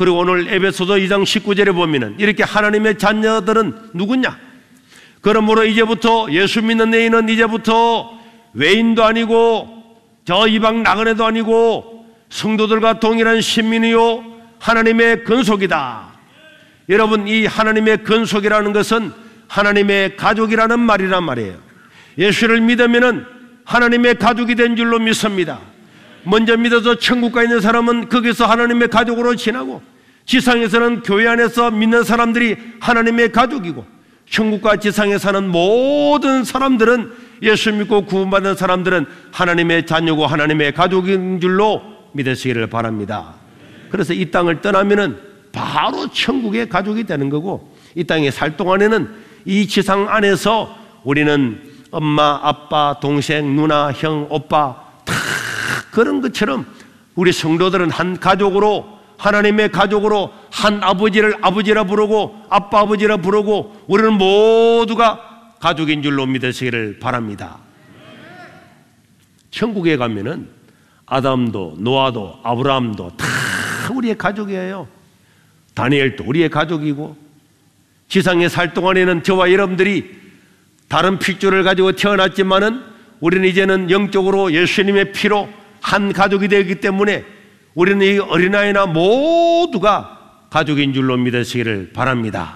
그리고 오늘 에베소서 2장 19절에 보면은 이렇게 하나님의 자녀들은 누구냐? 그러므로 이제부터 예수 믿는 너희는 이제부터 외인도 아니고 저 이방 나그네도 아니고 성도들과 동일한 신민이요 하나님의 근속이다. 여러분, 이 하나님의 근속이라는 것은 하나님의 가족이라는 말이란 말이에요. 예수를 믿으면은 하나님의 가족이 된 줄로 믿습니다. 먼저 믿어서 천국 가 있는 사람은 거기서 하나님의 가족으로 지나고, 지상에서는 교회 안에서 믿는 사람들이 하나님의 가족이고, 천국과 지상에 사는 모든 사람들은, 예수 믿고 구원받은 사람들은 하나님의 자녀고 하나님의 가족인 줄로 믿으시기를 바랍니다. 그래서 이 땅을 떠나면은 바로 천국의 가족이 되는 거고, 이 땅에 살 동안에는 이 지상 안에서 우리는 엄마, 아빠, 동생, 누나, 형, 오빠 다 그런 것처럼 우리 성도들은 한 가족으로, 하나님의 가족으로 한 아버지를 아버지라 부르고 아빠 아버지라 부르고 우리는 모두가 가족인 줄로 믿으시기를 바랍니다. 천국에 가면은 아담도 노아도 아브라함도 다 우리의 가족이에요. 다니엘도 우리의 가족이고, 지상에 살 동안에는 저와 여러분들이 다른 핏줄을 가지고 태어났지만은 우리는 이제는 영적으로 예수님의 피로 한 가족이 되기 때문에 우리는 이 어린아이나 모두가 가족인 줄로 믿으시기를 바랍니다.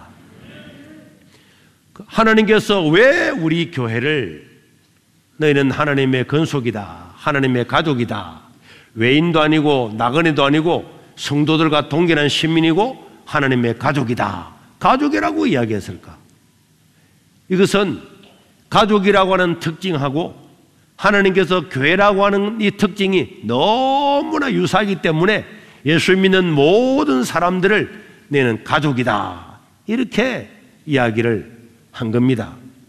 하나님께서 왜 우리 교회를 너희는 하나님의 근속이다, 하나님의 가족이다, 외인도 아니고 나그네도 아니고 성도들과 동일한 시민이고 하나님의 가족이다, 가족이라고 이야기했을까? 이것은 가족이라고 하는 특징하고 하나님께서 교회라고 하는 이 특징이 너무나 유사하기 때문에 예수 믿는 모든 사람들을 너희는 가족이다, 이렇게 이야기를 한 겁니다.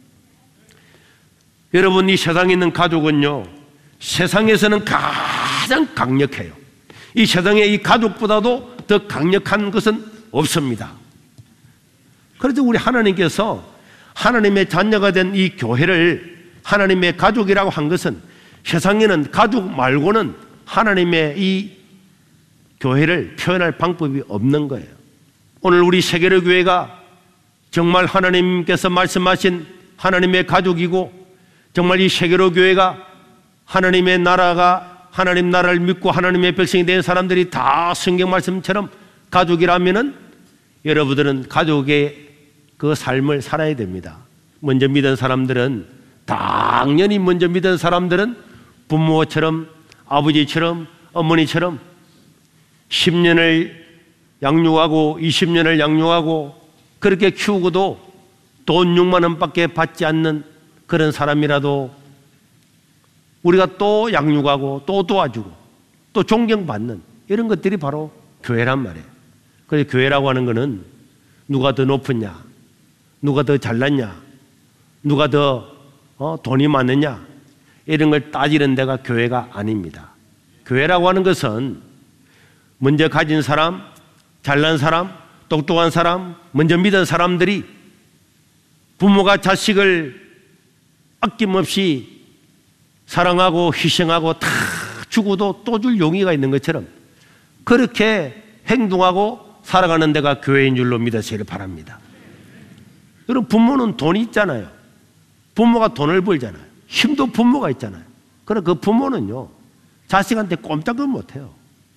여러분, 이 세상에 있는 가족은요, 세상에서는 가장 강력해요. 이 세상에 이 가족보다도 더 강력한 것은 없습니다. 그래서 우리 하나님께서 하나님의 자녀가 된 이 교회를 하나님의 가족이라고 한 것은 세상에는 가족 말고는 하나님의 이 교회를 표현할 방법이 없는 거예요. 오늘 우리 세계로 교회가 정말 하나님께서 말씀하신 하나님의 가족이고, 정말 이 세계로 교회가 하나님의 나라가, 하나님 나라를 믿고 하나님의 백성이 된 사람들이 다 성경 말씀처럼 가족이라면은 여러분들은 가족의 그 삶을 살아야 됩니다. 먼저 믿은 사람들은, 당연히 먼저 믿은 사람들은 부모처럼, 아버지처럼, 어머니처럼 10년을 양육하고 20년을 양육하고 그렇게 키우고도 돈 6만 원밖에 받지 않는 그런 사람이라도 우리가 또 양육하고 또 도와주고 또 존경받는 이런 것들이 바로 교회란 말이에요. 그래서 교회라고 하는 것은 누가 더 높으냐, 누가 더 잘났냐, 누가 더 돈이 많느냐, 이런 걸 따지는 데가 교회가 아닙니다. 교회라고 하는 것은 먼저 가진 사람, 잘난 사람, 똑똑한 사람, 먼저 믿은 사람들이 부모가 자식을 아낌없이 사랑하고 희생하고 다 주고도 또 줄 용의가 있는 것처럼 그렇게 행동하고 살아가는 데가 교회인 줄로 믿으시길 바랍니다. 여러분, 부모는 돈이 있잖아요. 부모가 돈을 벌잖아요. 힘도 부모가 있잖아요. 그래 그 부모는요, 자식한테 꼼짝을 못해요.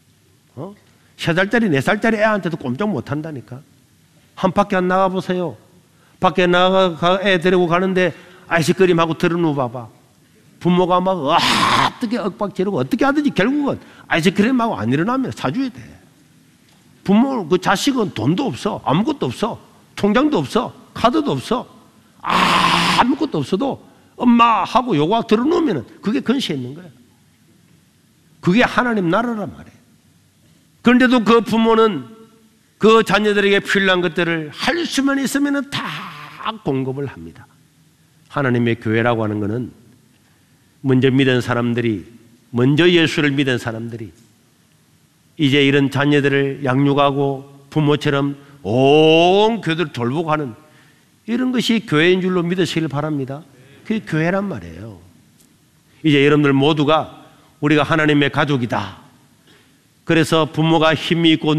3살짜리 4살짜리 애한테도 꼼짝 못한다니까. 한 바퀴 안 나가보세요. 밖에 나가 애 데리고 가는데 아이스크림하고 들어누워봐봐. 부모가 막 어떻게 윽박 지르고 어떻게 하든지 결국은 아이스크림하고 안 일어나면 사줘야 돼. 부모, 그 자식은 돈도 없어, 아무것도 없어, 통장도 없어, 카드도 없어, 아무것도 없어도 엄마 하고 요거 들어놓으면 그게 근시에 있는 거야. 그게 하나님 나라란 말이에요. 그런데도 그 부모는 그 자녀들에게 필요한 것들을 할 수만 있으면 다 공급을 합니다. 하나님의 교회라고 하는 것은 먼저 믿은 사람들이, 먼저 예수를 믿은 사람들이 이제 이런 자녀들을 양육하고 부모처럼 온 교회들을 돌보고 하는 이런 것이 교회인 줄로 믿으시길 바랍니다. 그게 교회란 말이에요. 이제 여러분들 모두가 우리가 하나님의 가족이다. 그래서 부모가 힘이 있고